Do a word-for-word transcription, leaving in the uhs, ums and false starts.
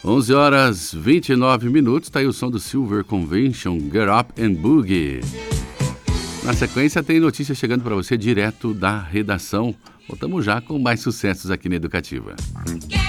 onze horas e vinte e nove minutos, tá aí o som do Silver Convention, Get Up and Boogie. Na sequência tem notícias chegando para você direto da redação. Voltamos já com mais sucessos aqui na Educativa.